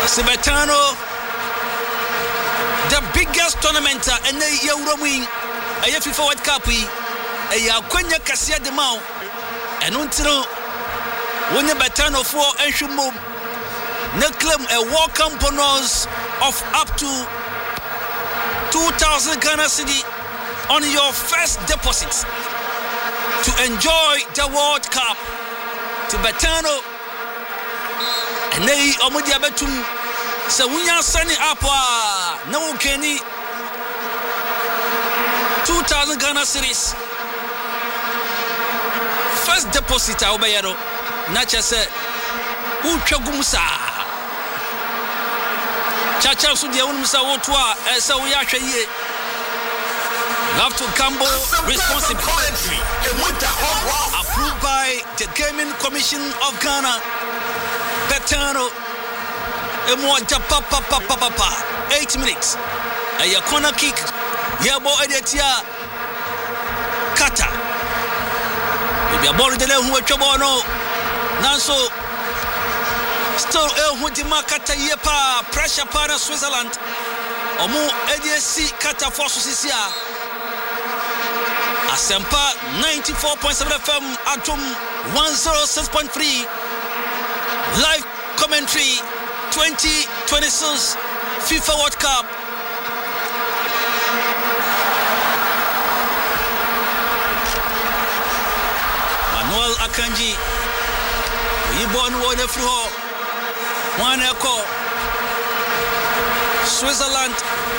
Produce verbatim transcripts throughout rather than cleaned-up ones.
Sebetano, the biggest tournament in the Europe, a FIFA World Cup, a Yakunya Cassia de Mao, and until when the Betano for Enshumo, no claim a welcome bonus of up to two thousand Ghana cedi on your first deposit to enjoy the World Cup. To Betano, and they Omodia Betum, so we are sending up no Kenny two thousand Ghana series. First deposit, Aubayaro, Nacha said, Who Chagumsa Chacha Sudia Unmusa Wotua, and so we are here. Love to Cambo responsibly. Approved by the Gaming Commission of Ghana. Betano. Emwanja papa papa papa. Eight minutes. A corner kick. Yabo Edetia. Kata. Maybe a ball de le who chobono. Nanso. Still El Hutima Kata Yepa. Pressure para Switzerland. Omu Edesi Kata for Susia. Asempa ninety-four point seven F M, Atom one oh six point three. Live commentary twenty twenty-six FIFA World Cup. Manuel Akanji, Yibon Wonefro, One Echo, Switzerland,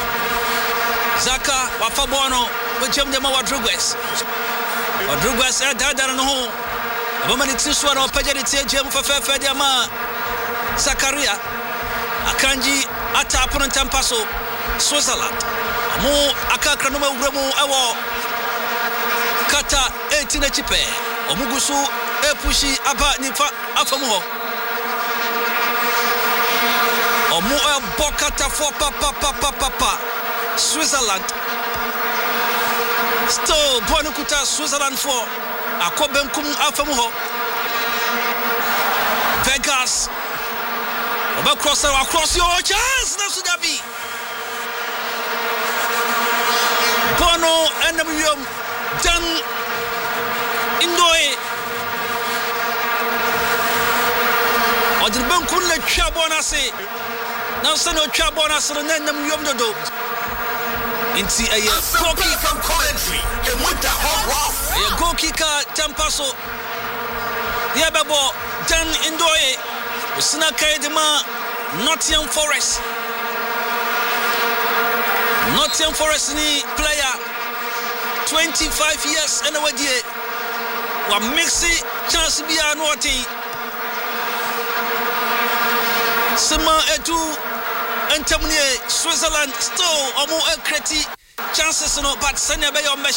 Zaka Wafabono. Jam de Rodriguez. Rodriguez at Dada no. A woman it's one of Pajati Jam for Fediama. Zakaria Akanji Atapon and Tampaso, Switzerland. Mo Akakranoma Remo Awo Kata eighteen Chipe, Omugusu Epushi Aba Nifa Afamo. Omo Bokata for Papa Papa Papa Switzerland. Still, Bonukuta, Switzerland for Akobenkum Alfamuho. Vegas. Across across your chance. Nasudabi. Bono and the William Dan Indoe. Or the Bankun Chabonase. Now send your Chabonas and then the Yomdo. Inti a goal kicker commentary. A goal kicker Tampaso. Yababo Dan Indoe. Usina Kaidema Nottingham Forest. Nottingham Forest ni player twenty-five years and a day. Wa mixi chance be anoti. Sima edu Antamnie, Switzerland, still, Omo Ekreti, chances no, but Sanya Bay on